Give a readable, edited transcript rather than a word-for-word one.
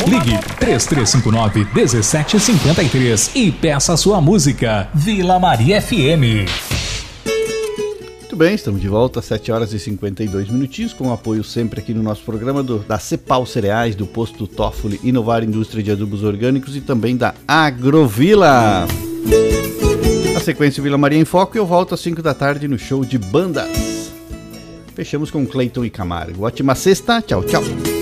Ligue 3359-1753 e peça a sua música. Vila Maria FM. Muito bem, estamos de volta às 7 horas e 52 minutinhos, com apoio sempre aqui no nosso programa da Cepal Cereais, do Posto Toffoli, Inovar Indústria de Adubos Orgânicos e também da Agrovila. A sequência Vila Maria em Foco e eu volto às 5 da tarde no show de bandas. Fechamos com Cleiton e Camargo. Ótima sexta, tchau, tchau.